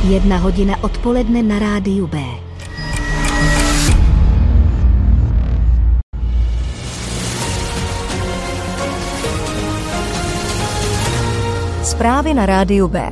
1:00 odpoledne na rádiu B. Zprávy na rádiu B.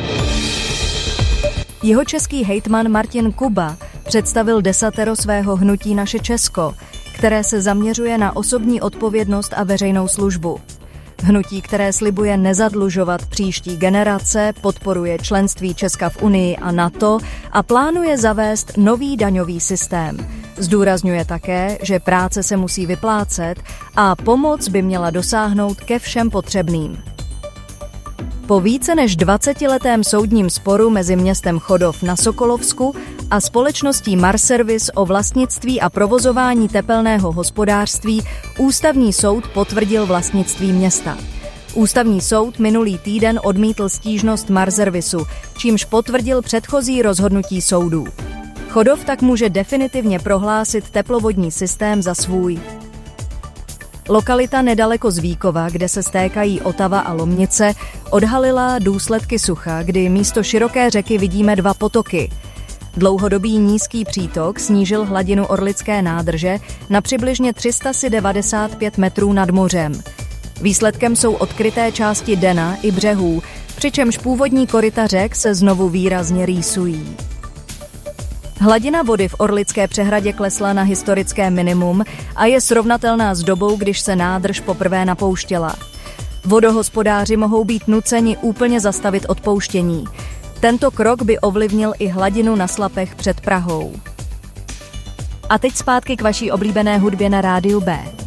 Jihočeský hejtman Martin Kuba představil desatero svého hnutí Naše Česko, které se zaměřuje na osobní odpovědnost a veřejnou službu. Hnutí, které slibuje nezadlužovat příští generace, podporuje členství Česka v Unii a NATO a plánuje zavést nový daňový systém. Zdůrazňuje také, že práce se musí vyplácet a pomoc by měla dosáhnout ke všem potřebným. Po více než 20letém soudním sporu mezi městem Chodov na Sokolovsku a společností Marservice o vlastnictví a provozování tepelného hospodářství Ústavní soud potvrdil vlastnictví města. Ústavní soud minulý týden odmítl stížnost Marservisu, čímž potvrdil předchozí rozhodnutí soudů. Chodov tak může definitivně prohlásit teplovodní systém za svůj. Lokalita nedaleko Zvíkova, kde se stékají Otava a Lomnice, odhalila důsledky sucha, kdy místo široké řeky vidíme 2 potoky. Dlouhodobý nízký přítok snížil hladinu Orlické nádrže na přibližně 395 metrů nad mořem. Výsledkem jsou odkryté části dena i břehů, přičemž původní koryta řek se znovu výrazně rýsují. Hladina vody v Orlické přehradě klesla na historické minimum a je srovnatelná s dobou, když se nádrž poprvé napouštěla. Vodohospodáři mohou být nuceni úplně zastavit odpouštění. Tento krok by ovlivnil i hladinu na slapech před Prahou. A teď zpátky k vaší oblíbené hudbě na rádiu B.